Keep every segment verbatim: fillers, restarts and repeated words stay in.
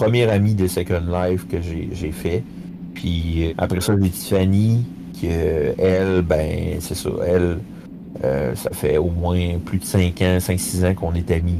premier ami de Second Life que j'ai, j'ai fait. Puis euh, après ça, j'ai Tiffany, qui, euh, elle, ben, c'est ça, elle, euh, ça fait au moins plus de cinq ans, cinq six ans qu'on est amis.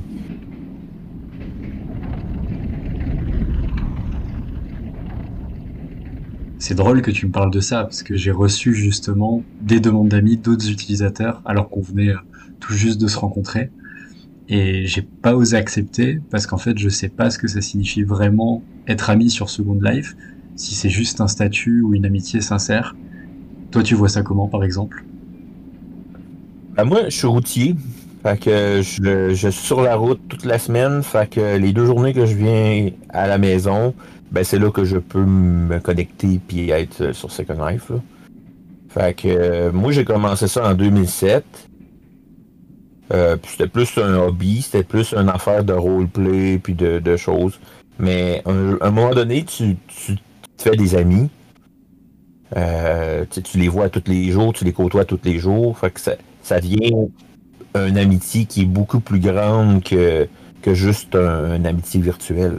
C'est drôle que tu me parles de ça, parce que j'ai reçu justement des demandes d'amis d'autres utilisateurs, alors qu'on venait euh, tout juste de se rencontrer. Et j'ai pas osé accepter, parce qu'en fait, je sais pas ce que ça signifie vraiment être ami sur Second Life, si c'est juste un statut ou une amitié sincère. Toi, tu vois ça comment, par exemple? Ben, moi, je suis routier. Fait que je, je suis sur la route toute la semaine. Fait que les deux journées que je viens à la maison, ben c'est là que je peux me connecter puis être euh, sur Second Life, là. Fait que euh, moi, j'ai commencé ça en deux mille sept. Euh, puis c'était plus un hobby, c'était plus une affaire de roleplay puis de, de choses. Mais à un, à un moment donné, tu, tu te fais des amis. Euh, tu sais, tu les vois tous les jours, tu les côtoies tous les jours. Fait que ça, ça devient une amitié qui est beaucoup plus grande que, que juste un, une amitié virtuelle.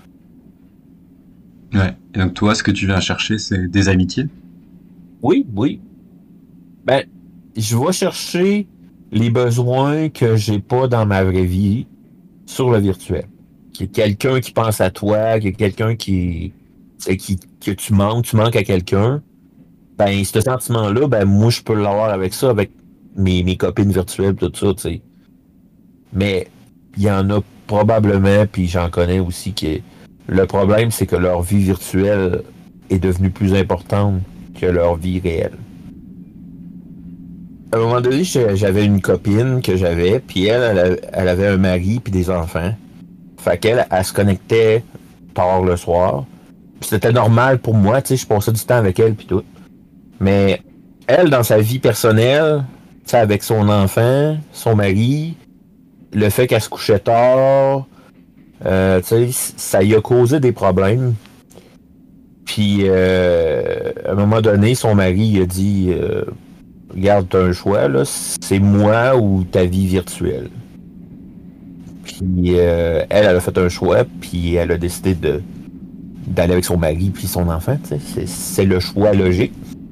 Ouais. Et donc toi, ce que tu viens chercher, c'est des amitiés? Oui, oui. Ben, je vais chercher les besoins que j'ai pas dans ma vraie vie sur le virtuel. Qu'il y ait quelqu'un qui pense à toi, qu'il y ait quelqu'un qui, c'est qui, que tu manques, tu manques à quelqu'un. Ben, ce sentiment-là, ben, moi, je peux l'avoir avec ça, avec mes, mes copines virtuelles, tout ça, tu sais. Mais il y en a probablement, puis j'en connais aussi, qui le problème, c'est que leur vie virtuelle est devenue plus importante que leur vie réelle. À un moment donné, j'avais une copine que j'avais, puis elle, elle, avait un mari puis des enfants. Fait qu'elle, elle se connectait tard le soir. Puis c'était normal pour moi, tu sais, je passais du temps avec elle puis tout. Mais elle, dans sa vie personnelle, tu sais, avec son enfant, son mari, le fait qu'elle se couchait tard, euh, tu sais, ça y a causé des problèmes. Puis, euh, à un moment donné, son mari il a dit euh, regarde, t'as un choix, là, c'est moi ou ta vie virtuelle. Puis, euh, elle, elle a fait un choix, puis elle a décidé de d'aller avec son mari puis son enfant, tu sais. C'est, c'est le choix logique.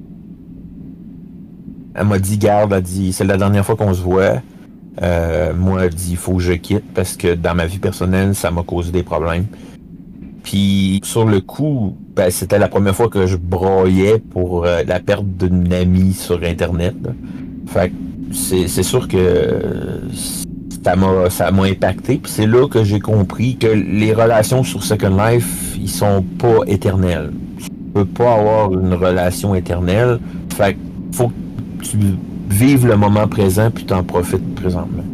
Elle m'a dit garde, elle dit c'est la dernière fois qu'on se voit. Euh, moi, elle dit il faut que je quitte parce que dans ma vie personnelle, ça m'a causé des problèmes. Puis sur le coup, ben, c'était la première fois que je broyais pour euh, la perte d'une amie sur Internet, là. Fait que c'est, c'est sûr que euh, ça m'a ça m'a impacté. Puis c'est là que j'ai compris que les relations sur Second Life, ils sont pas éternelles. Tu peux pas avoir une relation éternelle. Fait que faut que tu vives le moment présent puis t'en profites présentement.